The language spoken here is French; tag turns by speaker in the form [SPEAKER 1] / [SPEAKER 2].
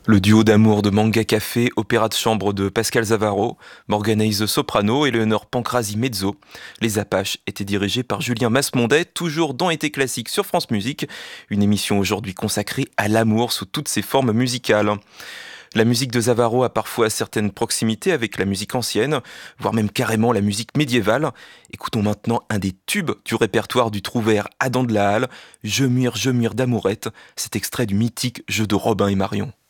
[SPEAKER 1] Le duo d'amour de Manga Café, opéra de chambre de Pascal Zavaro, Morganaise soprano et Léonore Pancrazi mezzo. Les Apaches étaient dirigés par Julien Masmondet, toujours dans Été classique sur France Musique, une émission aujourd'hui consacrée à l'amour sous toutes ses formes musicales. La musique de Zavaro a parfois certaines proximités avec la musique ancienne, voire même carrément la musique médiévale. Écoutons maintenant un des tubes du répertoire du trouvère Adam de la Halle, Je muire d'amourette, cet extrait du mythique jeu de Robin et Marion.